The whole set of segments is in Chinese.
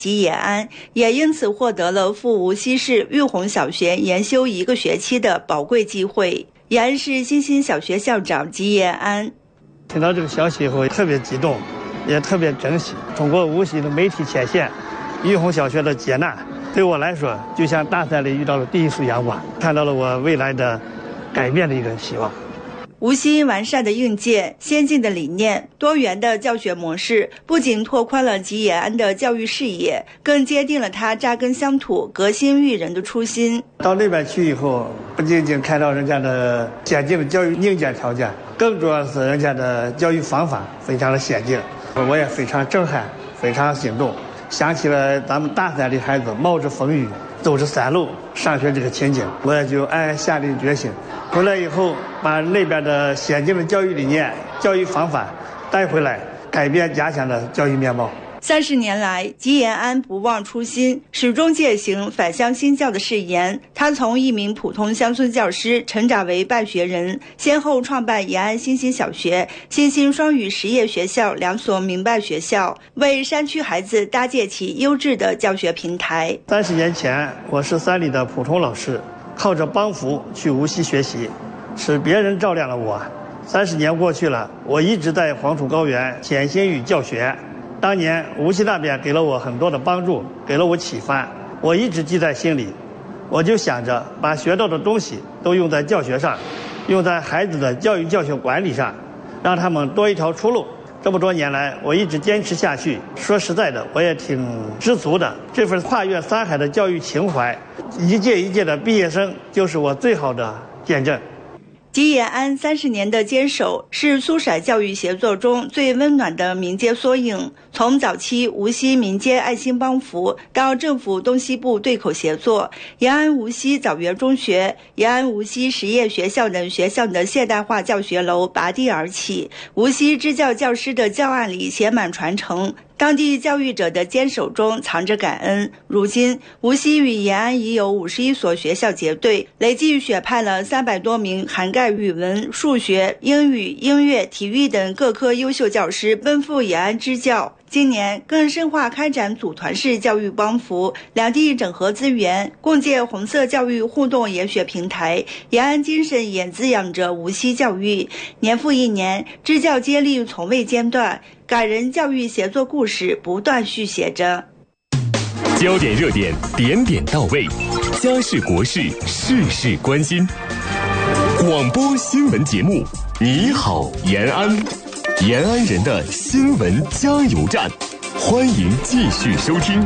及延安，也因此获得了赴无锡市玉虹小学研修1个学期的宝贵机会。延安市新兴小学校长吉延安： 听到这个消息以后特别激动，也特别珍惜。通过无锡的媒体牵线，玉虹小学的接纳，对我来说就像大山里遇到了第一束阳光，看到了我未来的改变的一个希望。 无锡完善的硬件、先进的理念、多元的教学模式，不仅拓宽了吉延安的教育视野，更坚定了他扎根乡土、革新育人的初心。 到那边去以后，不仅仅看到人家的先进的教育硬件条件，更主要是人家的教育方法非常的先进，我也非常震撼，非常心动，想起了咱们大山里孩子冒着风雨走着山路上学这个情景，我也就暗暗下定决心，回来以后把那边的先进的教育理念、教育方法带回来，改变家乡的教育面貌。 30年来，吉延安不忘初心，始终践行返乡兴教的誓言。他从一名普通乡村教师成长为办学人，先后创办延安新兴小学、新兴双语实验学校2所民办学校，为山区孩子搭建起优质的教学平台。 30年前，我是山里的普通老师，靠着帮扶去无锡学习，是别人照亮了我。30年过去了，我一直在黄土高原潜心于教学。当年无锡那边给了我很多的帮助，给了我启发，我一直记在心里。我就想着把学到的东西都用在教学上，用在孩子的教育教学管理上，让他们多一条出路。这么多年来，我一直坚持下去。说实在的，我也挺知足的。这份跨越山海的教育情怀，一届一届的毕业生就是我最好的见证。 吉延安30年的坚守，是苏陕教育协作中最温暖的民间缩影。从早期无锡民间爱心帮扶，到政府东西部对口协作，延安无锡枣园中学、延安无锡实验学校等学校的现代化教学楼拔地而起，无锡支教教师的教案里写满传承。当地教育者的坚守中藏着感恩。如今，无锡与延安已有51所学校结对，累计选派了300多名涵盖语文、数学、英语、音乐、体育等各科优秀教师奔赴延安支教。今年更深化开展组团式教育帮扶，两地整合资源，共建红色教育互动研学平台。延安精神也滋养着无锡教育，年复一年，支教接力从未间断，感人教育协作故事不断续写着。 焦点热点，点点到位，家事国事，事事关心。广播新闻节目，你好延安，延安人的新闻加油站，欢迎继续收听。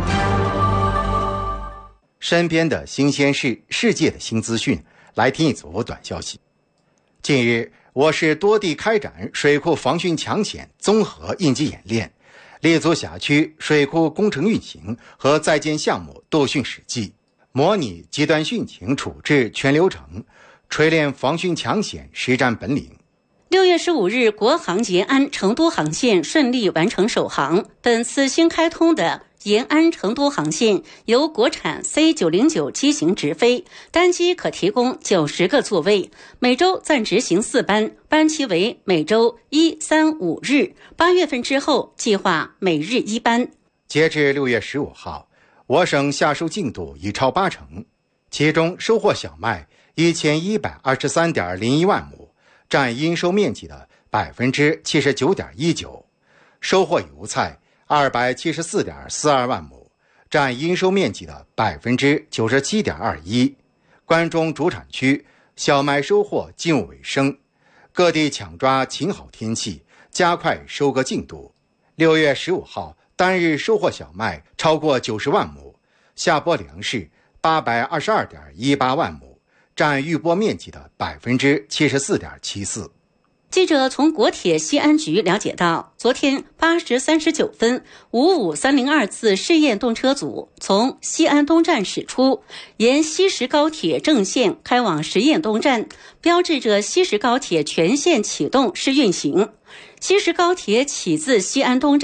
身边的新鲜事，世界的新资讯，来听一组短消息。近日，我市多地开展水库防汛抢险综合应急演练，立足辖区水库工程运行和在建项目度汛实际，模拟极端汛情处置全流程，锤炼防汛抢险实战本领。 6月15日，国航延安成都航线顺利完成首航。本次新开通的延安成都航线由国产 C909 机型直飞，单机可提供90个座位，每周暂执行4班，班期为每周1、3、5日。8月份之后计划每日1班。 截至6月15号，我省夏收进度已超80%，其中收获小麦1123.01万亩，占应收面积的 79.19%， 收获油菜274.42万亩，占应收面积的 97.21%。 关中主产区小麦收获进入尾声，各地抢抓晴好天气，加快收割进度。6月15号单日收获小麦超过90万亩，下播粮食822.18万亩，占预播面积的 74.74%。 记者从国铁西安局了解到，昨天8时39分，55302次试验动车组从西安东站驶出，沿西石高铁正线开往实验东站，标志着西石高铁全线启动试运行。西石高铁起自西安东站，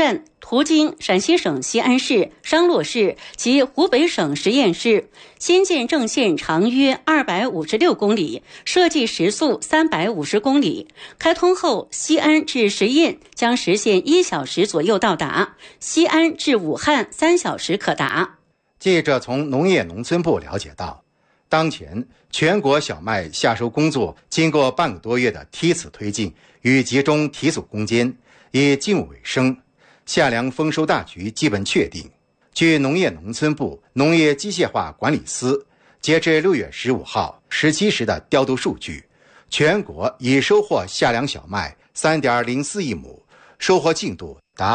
途经陕西省西安市、商洛市及湖北省十堰市，新建正线长约256公里，设计时速350公里。开通后，西安至十堰将实现1小时左右到达，西安至武汉3小时可达。 记者从农业农村部了解到，当前全国小麦夏收工作经过半个多月的梯次推进与集中提速攻坚，已进入尾声，夏粮丰收大局基本确定。据农业农村部农业机械化管理司截至6月15号17时的调度数据，全国已收获夏粮小麦3.04亿亩，收获进度达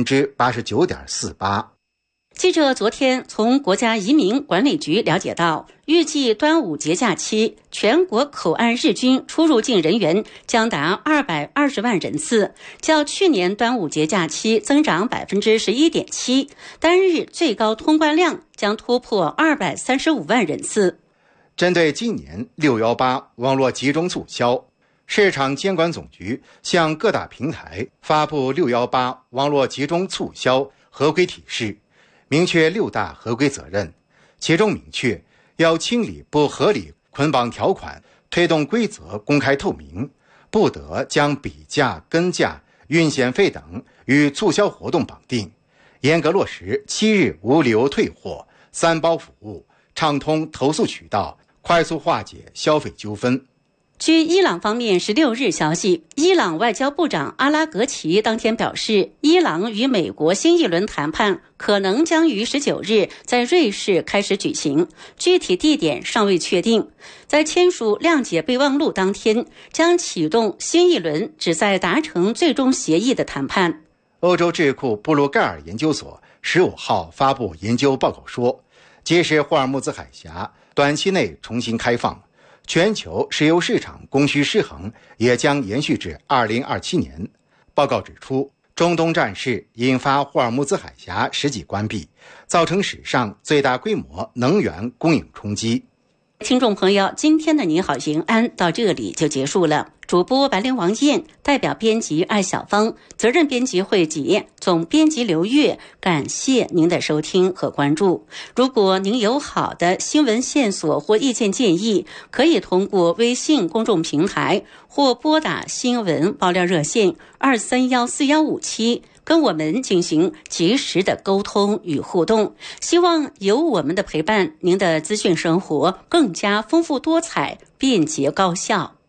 89.48%。 记者昨天从国家移民管理局了解到，预计端午节假期全国口岸日均出入境人员将达220万人次，较去年端午节假期增长 11.7%， 单日最高通关量将突破235万人次。 针对今年618网络集中促销，市场监管总局向各大平台发布618网络集中促销合规提示，明确6大合规责任，其中明确要清理不合理捆绑条款，推动规则公开透明，不得将比价、跟价、运险费等与促销活动绑定，严格落实7日无理由退货、3包服务，畅通投诉渠道，快速化解消费纠纷。 据伊朗方面16日消息，伊朗外交部长阿拉格齐当天表示，伊朗与美国新一轮谈判可能将于19日在瑞士开始举行，具体地点尚未确定。在签署谅解备忘录当天，将启动新一轮旨在达成最终协议的谈判。 欧洲智库布鲁盖尔研究所15号发布研究报告说，即使霍尔木兹海峡短期内重新开放，全球石油市场供需失衡也将延续至2027年。报告指出，中东战事引发霍尔木兹海峡实际关闭，造成史上最大规模能源供应冲击。 听众朋友，今天的你好延安到这里就结束了。主播白灵王燕，代表编辑艾小芳，责任编辑惠吉，总编辑刘月，感谢您的收听和关注。如果您有好的新闻线索或意见建议，可以通过微信公众平台或拨打新闻爆料热线2314157跟我们进行及时的沟通与互动。希望有我们的陪伴，您的资讯生活更加丰富多彩、便捷高效。